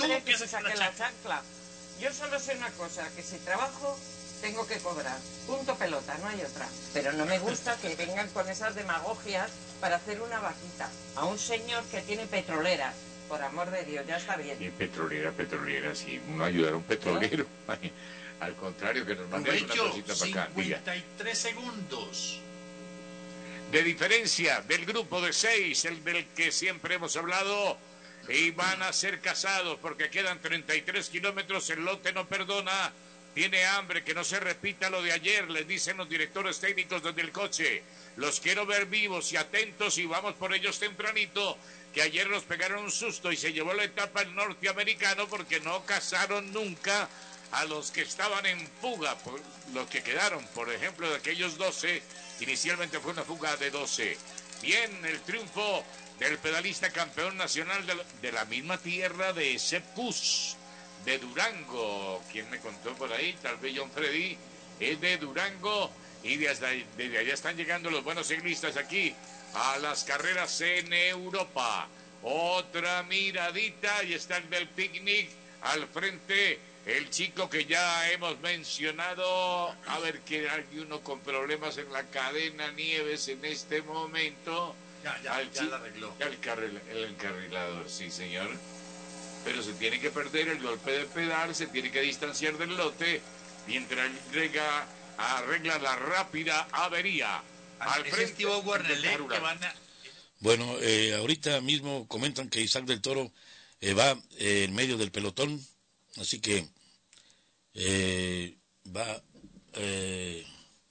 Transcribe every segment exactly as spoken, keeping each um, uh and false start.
madre que se saque la chancla. Yo solo sé una cosa, que si trabajo tengo que cobrar. Punto pelota, no hay otra. Pero no me gusta que vengan con esas demagogias para hacer una vaquita a un señor que tiene petroleras. Por amor de Dios, ya está bien. Y petrolera, petrolera, sí. No ayudar a un petrolero. ¿Eh? Al contrario, que nos manden una cosita para acá. cincuenta y tres segundos. De diferencia del grupo de seis, el del que siempre hemos hablado, y van a ser casados porque quedan treinta y tres kilómetros, el lote no perdona, tiene hambre, que no se repita lo de ayer, les dicen los directores técnicos desde el coche, los quiero ver vivos y atentos y vamos por ellos tempranito, que ayer nos pegaron un susto y se llevó la etapa el norteamericano porque no casaron nunca a los que estaban en fuga, por los que quedaron, por ejemplo, de aquellos doce. Inicialmente fue una fuga de doce. Bien, el triunfo del pedalista campeón nacional de la, de la misma tierra de Sepus, de Durango. ¿Quién me contó por ahí? Tal vez John Freddy. Es de Durango y desde, desde allá están llegando los buenos ciclistas aquí a las carreras en Europa. Otra miradita y está el del picnic al frente. El chico que ya hemos mencionado, a ver que hay uno con problemas en la cadena Nieves en este momento. Ya, ya, Al ya la arregló. El, carril, el encarrilador, sí señor. Pero se tiene que perder el golpe de pedal, se tiene que distanciar del lote, mientras llega, arregla la rápida avería. Al frente que van a... Bueno, eh, ahorita mismo comentan que Isaac del Toro eh, va eh, en medio del pelotón. Así que eh, va, eh,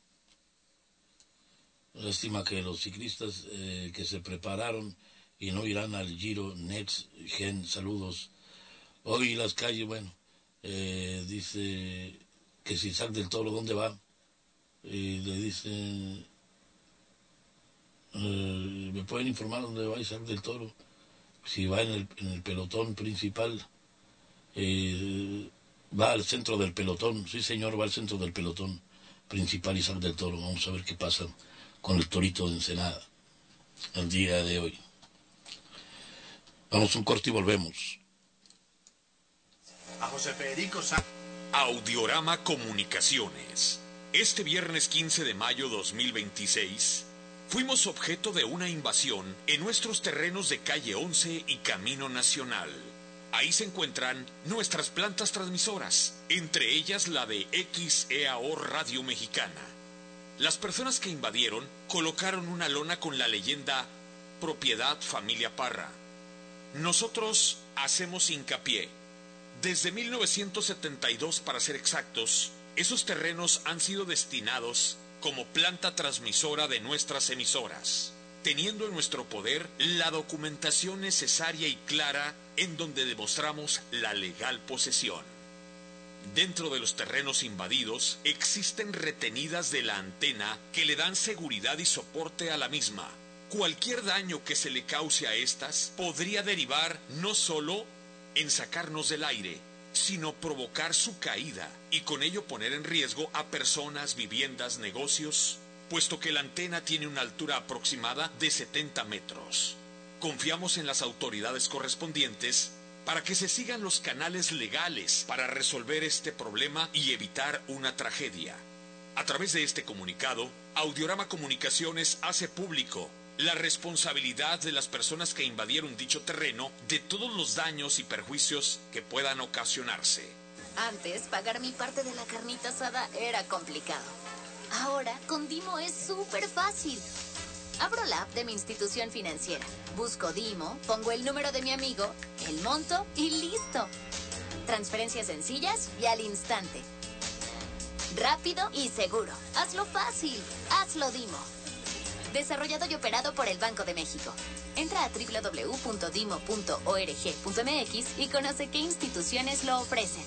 estima que los ciclistas eh, que se prepararon y no irán al Giro Next Gen, saludos. Hoy las calles, bueno, eh, dice que si Isaac del Toro, ¿dónde va? Y le dicen, eh, ¿me pueden informar dónde va Isaac del Toro? Si va en el, en el pelotón principal. Eh, va al centro del pelotón, sí señor, va al centro del pelotón principal Isaac del Toro. Vamos a ver qué pasa con el Torito de Ensenada el día de hoy. Vamos a un corte y volvemos. A José Federico Sa Audiorama Comunicaciones. Este viernes quince de mayo dos mil veintiséis fuimos objeto de una invasión en nuestros terrenos de calle once y Camino Nacional. Ahí se encuentran nuestras plantas transmisoras, entre ellas la de X E A O Radio Mexicana. Las personas que invadieron colocaron una lona con la leyenda Propiedad Familia Parra. Nosotros hacemos hincapié. Desde mil novecientos setenta y dos, para ser exactos, esos terrenos han sido destinados como planta transmisora de nuestras emisoras, teniendo en nuestro poder la documentación necesaria y clara en donde demostramos la legal posesión. Dentro de los terrenos invadidos existen retenidas de la antena que le dan seguridad y soporte a la misma. Cualquier daño que se le cause a estas podría derivar no solo en sacarnos del aire, sino provocar su caída y con ello poner en riesgo a personas, viviendas, negocios, puesto que la antena tiene una altura aproximada de setenta metros. Confiamos en las autoridades correspondientes para que se sigan los canales legales para resolver este problema y evitar una tragedia. A través de este comunicado, Audiorama Comunicaciones hace público la responsabilidad de las personas que invadieron dicho terreno de todos los daños y perjuicios que puedan ocasionarse. Antes, pagar mi parte de la carnita asada era complicado. Ahora, con Dimo es súper fácil. Abro la app de mi institución financiera, busco Dimo, pongo el número de mi amigo, el monto y listo. Transferencias sencillas y al instante. Rápido y seguro. Hazlo fácil. Hazlo Dimo. Desarrollado y operado por el Banco de México. Entra a doble u doble u doble u punto dimo punto org punto m x y conoce qué instituciones lo ofrecen.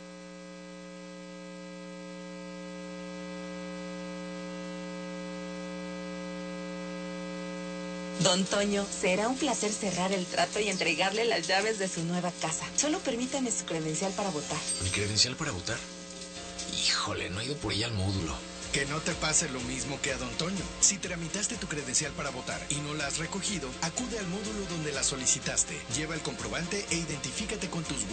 Don Toño, será un placer cerrar el trato y entregarle las llaves de su nueva casa. Solo permítame su credencial para votar. ¿Mi credencial para votar? Híjole, no he ido por ella al módulo. Que no te pase lo mismo que a Don Toño. Si tramitaste tu credencial para votar y no la has recogido, acude al módulo donde la solicitaste. Lleva el comprobante e identifícate con tus